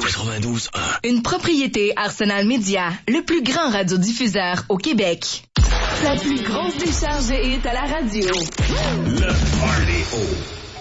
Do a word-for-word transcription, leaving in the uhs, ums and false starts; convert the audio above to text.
quatre-vingt-douze un. Une propriété Arsenal Média, le plus grand radiodiffuseur au Québec. La plus grosse décharge est à la radio. Le Party.